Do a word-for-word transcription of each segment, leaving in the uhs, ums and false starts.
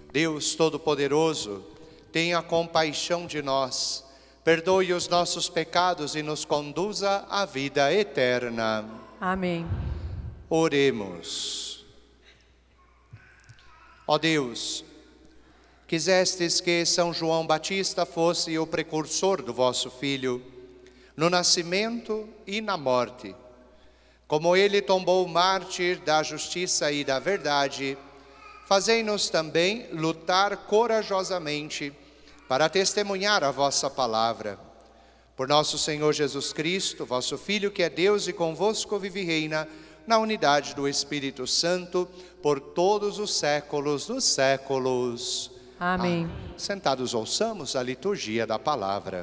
Deus Todo-Poderoso, tenha compaixão de nós, perdoe os nossos pecados e nos conduza à vida eterna. Amém. Oremos. Ó Deus, quisestes que São João Batista fosse o precursor do vosso Filho, no nascimento e na morte. Como ele tombou mártir da justiça e da verdade, fazei-nos também lutar corajosamente para testemunhar a vossa palavra. Por nosso Senhor Jesus Cristo, vosso Filho, que é Deus e convosco vive e reina, na unidade do Espírito Santo, por todos os séculos dos séculos. Amém. Ah, sentados ouçamos a liturgia da palavra.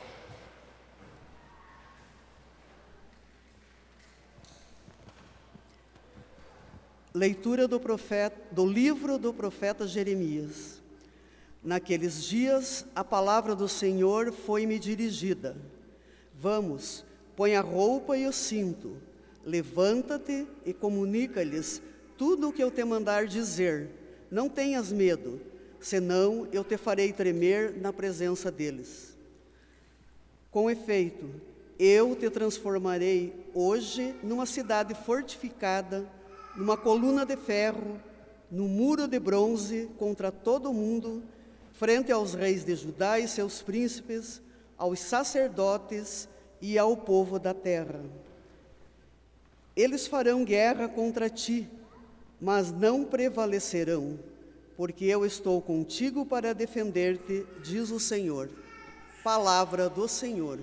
Leitura do, profeta, do livro do profeta Jeremias. Naqueles dias, a palavra do Senhor foi-me dirigida. Vamos, põe a roupa e o cinto, levanta-te e comunica-lhes tudo o que eu te mandar dizer. Não tenhas medo, senão eu te farei tremer na presença deles. Com efeito, eu te transformarei hoje numa cidade fortificada, numa coluna de ferro, num muro de bronze contra todo o mundo, frente aos reis de Judá e seus príncipes, aos sacerdotes e ao povo da terra. Eles farão guerra contra ti, mas não prevalecerão, porque eu estou contigo para defender-te, diz o Senhor. Palavra do Senhor.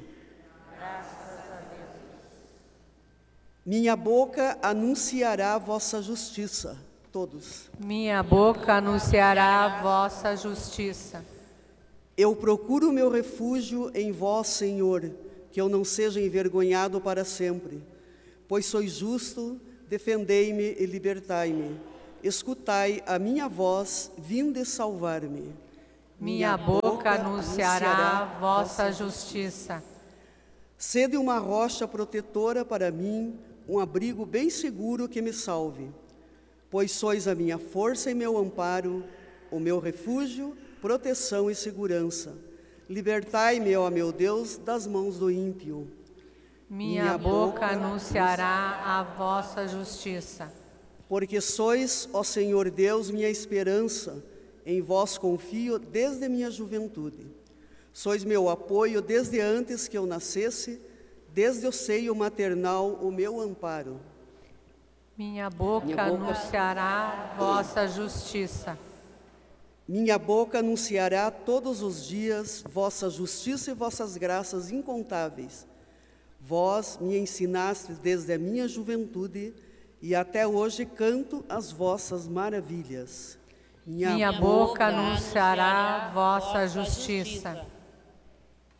Minha boca anunciará a vossa justiça. Todos. Minha boca anunciará a vossa justiça. Eu procuro o meu refúgio em vós, Senhor, que eu não seja envergonhado para sempre. Pois sois justo, defendei-me e libertai-me. Escutai a minha voz, vinde salvar-me. Minha boca anunciará a vossa justiça. Sede uma rocha protetora para mim, um abrigo bem seguro que me salve. Pois sois a minha força e meu amparo, o meu refúgio, proteção e segurança. Libertai-me, ó meu Deus, das mãos do ímpio. Minha, minha boca anunciará a vossa justiça. Porque sois, ó Senhor Deus, minha esperança, em vós confio desde minha juventude. Sois meu apoio desde antes que eu nascesse, desde o seio maternal o meu amparo. Minha boca, Minha boca anunciará vossa justiça. Minha boca anunciará todos os dias vossa justiça e vossas graças incontáveis. Vós me ensinastes desde a minha juventude e até hoje canto as vossas maravilhas. Minha, Minha boca anunciará vossa justiça.